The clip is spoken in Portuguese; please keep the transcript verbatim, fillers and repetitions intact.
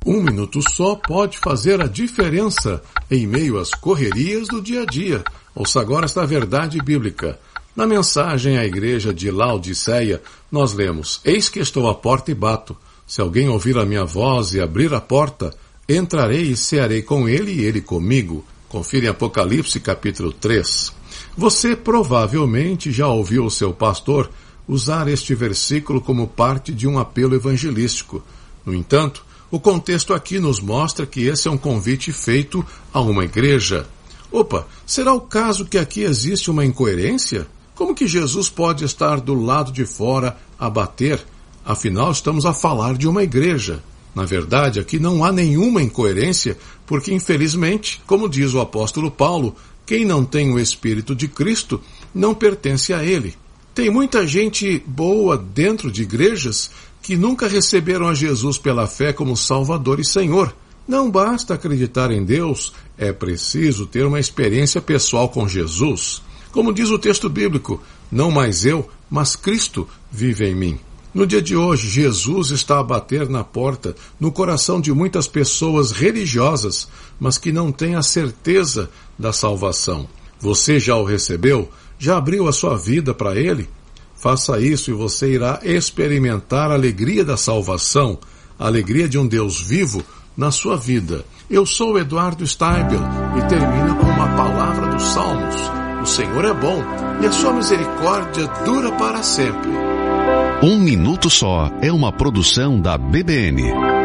Um minuto só pode fazer a diferença em meio às correrias do dia a dia. Ouça agora esta verdade bíblica. Na mensagem à igreja de Laodiceia, nós lemos: Eis que estou à porta e bato. Se alguém ouvir a minha voz e abrir a porta, entrarei e cearei com ele e ele comigo. Confira em Apocalipse capítulo três. Você provavelmente já ouviu o seu pastor usar este versículo como parte de um apelo evangelístico. No entanto, o contexto aqui nos mostra que esse é um convite feito a uma igreja. Opa, será o caso que aqui existe uma incoerência? Como que Jesus pode estar do lado de fora a bater? Afinal, estamos a falar de uma igreja. Na verdade, aqui não há nenhuma incoerência, porque infelizmente, como diz o apóstolo Paulo, quem não tem o Espírito de Cristo não pertence a ele. Tem muita gente boa dentro de igrejas que nunca receberam a Jesus pela fé como Salvador e Senhor. Não basta acreditar em Deus, é preciso ter uma experiência pessoal com Jesus. Como diz o texto bíblico, não mais eu, mas Cristo vive em mim. No dia de hoje, Jesus está a bater na porta, no coração de muitas pessoas religiosas, mas que não têm a certeza da salvação. Você já o recebeu? Já abriu a sua vida para Ele? Faça isso e você irá experimentar a alegria da salvação, a alegria de um Deus vivo na sua vida. Eu sou Eduardo Steibel e termino com uma palavra dos Salmos. O Senhor é bom e a sua misericórdia dura para sempre. Um Minuto Só é uma produção da B B N.